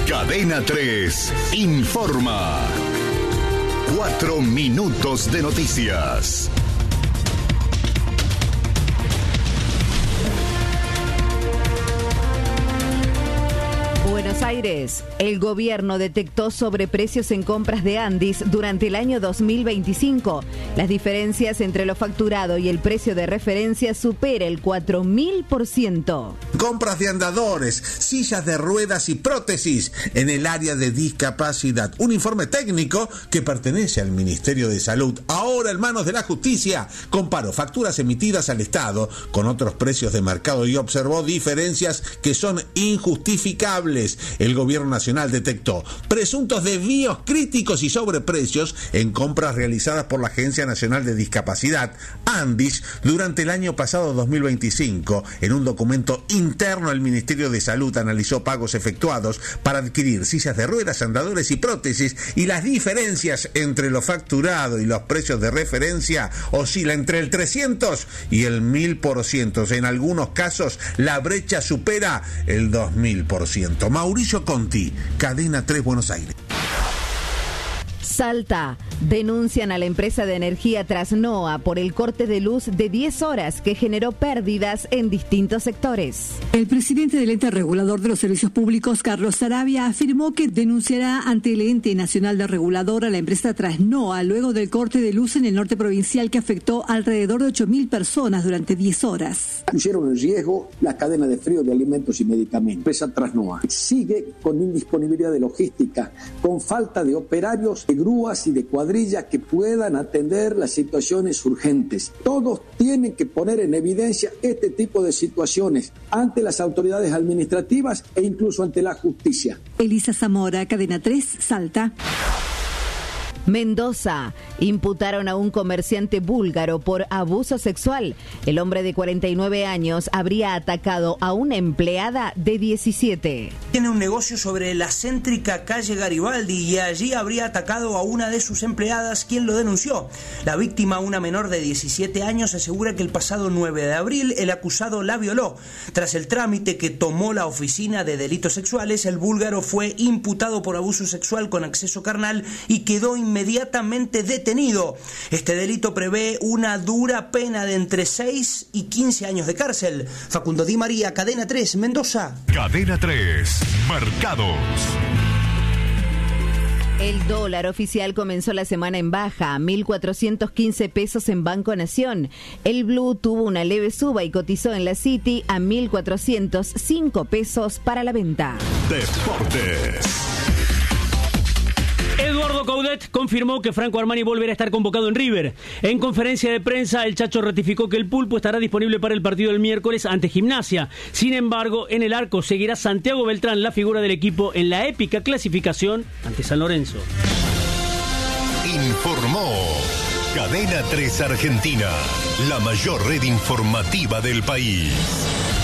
Cadena 3 informa. 4 minutos de noticias. Buenos Aires. El gobierno detectó sobreprecios en compras de Andis durante el año 2025. Las diferencias entre lo facturado y el precio de referencia supera el 4.000%. Compras de andadores, sillas de ruedas y prótesis en el área de discapacidad. Un informe técnico que pertenece al Ministerio de Salud, ahora en manos de la Justicia. Comparó facturas emitidas al Estado con otros precios de mercado y observó diferencias que son injustificables. El gobierno nacional detectó presuntos desvíos críticos y sobreprecios en compras realizadas por la Agencia Nacional de Discapacidad, ANDIS, durante el año pasado 2025. En un documento interno, el Ministerio de Salud analizó pagos efectuados para adquirir sillas de ruedas, andadores y prótesis, y las diferencias entre lo facturado y los precios de referencia oscila entre el 300 y el 1000%. En algunos casos, la brecha supera el 2000%. Mauricio Conti, Cadena 3, Buenos Aires. Salta. Denuncian a la empresa de energía Trasnoa por el corte de luz de 10 horas que generó pérdidas en distintos sectores. El presidente del ente regulador de los servicios públicos, Carlos Sarabia, afirmó que denunciará ante el ente nacional de regulador a la empresa Trasnoa luego del corte de luz en el norte provincial que afectó alrededor de 8.000 personas durante 10 horas. Pusieron en riesgo la cadena de frío de alimentos y medicamentos. La empresa Trasnoa sigue con indisponibilidad de logística, con falta de operarios, de grúas y de cuadrillas que puedan atender las situaciones urgentes. Todos tienen que poner en evidencia este tipo de situaciones ante las autoridades administrativas e incluso ante la justicia. Elisa Zamora, Cadena 3, Salta. Mendoza. Imputaron a un comerciante búlgaro por abuso sexual. El hombre de 49 años habría atacado a una empleada de 17. Tiene un negocio sobre la céntrica calle Garibaldi y allí habría atacado a una de sus empleadas, quien lo denunció. La víctima, una menor de 17 años, asegura que el pasado 9 de abril el acusado la violó. Tras el trámite que tomó la Oficina de Delitos Sexuales, el búlgaro fue imputado por abuso sexual con acceso carnal y quedó inmediatamente detenido. Este delito prevé una dura pena de entre 6 y 15 años de cárcel. Facundo Di María, Cadena 3, Mendoza. Cadena 3, mercados. El dólar oficial comenzó la semana en baja, 1.415 pesos en Banco Nación. El blue tuvo una leve suba y cotizó en la City a 1.405 pesos para la venta. Deportes. Eduardo Coudet confirmó que Franco Armani volverá a estar convocado en River. En conferencia de prensa, el Chacho ratificó que el Pulpo estará disponible para el partido del miércoles ante Gimnasia. Sin embargo, en el arco seguirá Santiago Beltrán, la figura del equipo, en la épica clasificación ante San Lorenzo. Informó Cadena 3 Argentina, la mayor red informativa del país.